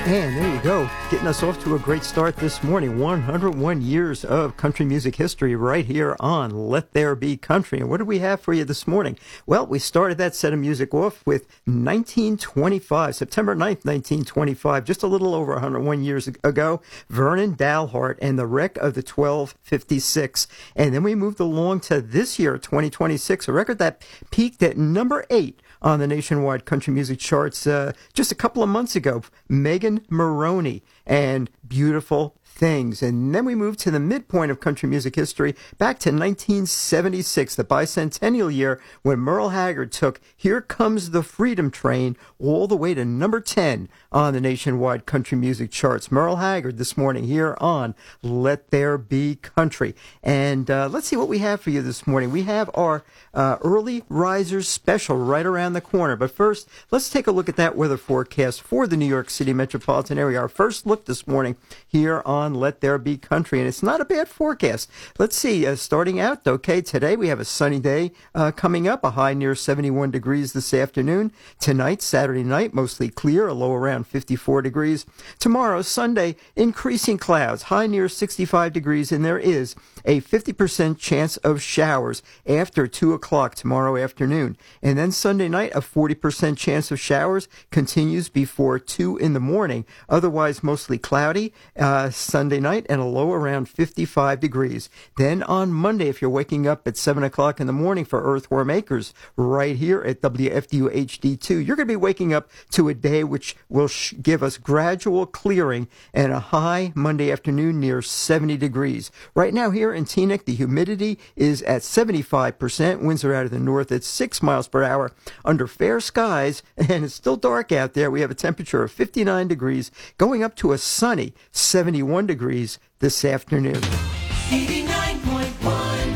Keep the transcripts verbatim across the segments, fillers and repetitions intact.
And there you go, getting us off to a great start this morning. one hundred one years of country music history right here on Let There Be Country. And what do we have for you this morning? Well, we started that set of music off with nineteen twenty-five, September ninth, nineteen twenty-five, just a little over one hundred one years ago, Vernon Dalhart and the Wreck of the twelve fifty-six. And then we moved along to this year, twenty twenty-six, a record that peaked at number eight on the nationwide country music charts uh, just a couple of months ago. Megan Moroney and Beautiful Things. And then we moved to the midpoint of country music history, back to nineteen seventy-six, the bicentennial year, when Merle Haggard took Here Comes the Freedom Train all the way to number ten on the nationwide country music charts. Merle Haggard this morning here on Let There Be Country. And uh, let's see what we have for you this morning. We have our uh, Early Risers special right around the corner. But first, let's take a look at that weather forecast for the New York City metropolitan area. Our first look this morning here on Let There Be Country, and it's not a bad forecast. Let's see, uh, starting out, okay, today we have a sunny day uh, coming up, a high near seventy-one degrees this afternoon. Tonight, Saturday night, mostly clear, a low around fifty-four degrees. Tomorrow, Sunday, increasing clouds, high near sixty-five degrees, and there is a fifty percent chance of showers after two o'clock tomorrow afternoon. And then Sunday night, a forty percent chance of showers continues before two in the morning. Otherwise, mostly cloudy uh, Sunday night and a low around fifty-five degrees. Then on Monday, if you're waking up at seven o'clock in the morning for Earthworm Acres right here at W F D U H D two, you're going to be waking up to a day which will sh- give us gradual clearing and a high Monday afternoon near seventy degrees. Right now here in Teaneck, the humidity is at seventy-five percent. Winds are out of the north at six miles per hour under fair skies, and it's still dark out there. We have a temperature of fifty-nine degrees, going up to a sunny seventy-one degrees this afternoon. eighty-nine point one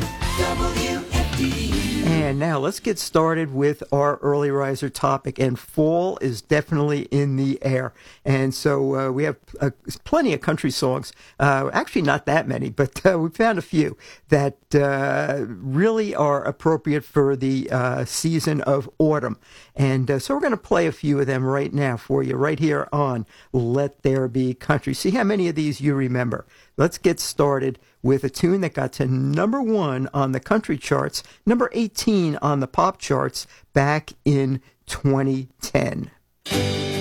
W F D U. And now let's get started with our early riser topic. And fall is definitely in the air. And so uh, we have uh, plenty of country songs. Uh, actually, not that many, but uh, we found a few that uh, really are appropriate for the uh, season of autumn. And uh, so we're going to play a few of them right now for you, right here on Let There Be Country. See how many of these you remember. Let's get started with a tune that got to number one on the country charts, number eighteen on the pop charts back in twenty ten.